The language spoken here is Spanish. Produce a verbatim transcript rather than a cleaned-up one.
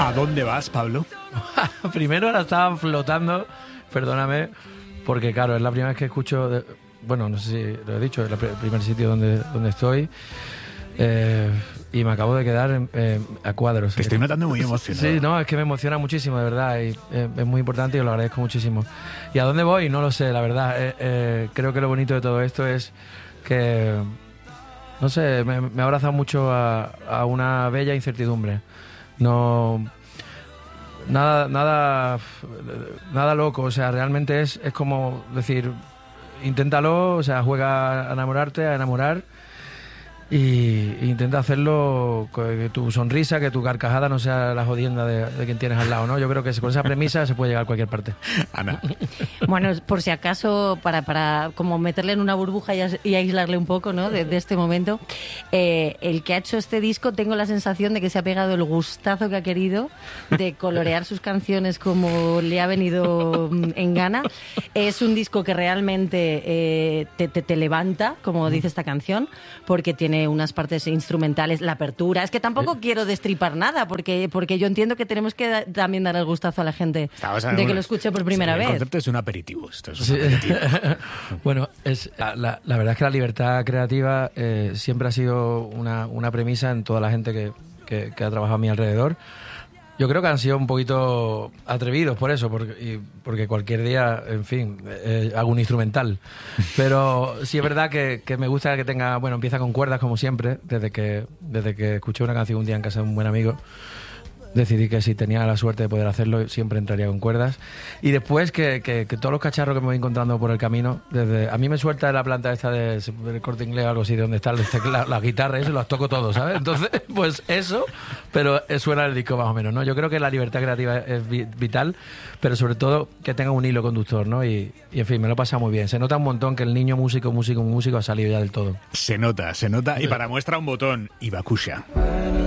¿A dónde vas, Pablo? Primero ahora estaba flotando, perdóname, porque claro, es la primera vez que escucho, de, bueno, no sé si lo he dicho, es el primer sitio donde, donde estoy, eh, y me acabo de quedar en, eh, a cuadros. Te estoy notando muy emocionado. Sí, no, es que me emociona muchísimo, de verdad, y eh, es muy importante y os lo agradezco muchísimo. ¿Y a dónde voy? No lo sé, la verdad. Eh, eh, creo que lo bonito de todo esto es que, no sé, me, me ha abrazado mucho a, a una bella incertidumbre. No... Nada, nada, nada loco, o sea, realmente es, es como decir, inténtalo, o sea, juega a enamorarte, a enamorar y, e intenta hacerlo, que tu sonrisa, que tu carcajada no sea la jodienda de, de quien tienes al lado, ¿no? Yo creo que con esa premisa se puede llegar a cualquier parte. Ana. Bueno, por si acaso, para, para como meterle en una burbuja y, as, y aislarle un poco, ¿no? de, de este momento, eh, el que ha hecho este disco, tengo la sensación de que se ha pegado el gustazo que ha querido de colorear sus canciones como le ha venido en gana. Es un disco que realmente eh, te, te, te levanta, como dice esta canción, porque tiene unas partes instrumentales, la apertura. Es que tampoco quiero destripar nada, porque, porque yo entiendo que tenemos que da, también dar el gustazo a la gente de que lo escuche por primera sí, vez. El concepto es un aperitivo. Esto es un sí. aperitivo. Bueno, es, la, la verdad es que la libertad creativa eh, siempre ha sido una, una premisa en toda la gente que, que, que ha trabajado a mi alrededor. Yo creo que han sido un poquito atrevidos por eso, porque, y, porque cualquier día, en fin, eh, hago un instrumental. Pero sí es verdad que, que me gusta que tenga, bueno, empieza con cuerdas como siempre, desde que, desde que escuché una canción un día en casa de un buen amigo. Decidí que si tenía la suerte de poder hacerlo siempre entraría con cuerdas y después que, que, que todos los cacharros que me voy encontrando por el camino, desde a mí me suelta de la planta esta de, de Corte Inglés o algo así, de donde está la, la guitarra y eso, las toco todo, ¿sabes? Entonces, pues eso, pero suena el disco más o menos, ¿no? Yo creo que la libertad creativa es vital, pero sobre todo que tenga un hilo conductor, ¿no? Y, y en fin, me lo pasa muy bien. Se nota un montón que el niño músico, músico, músico ha salido ya del todo. Se nota, se nota, y para muestra un botón, Ibakusha.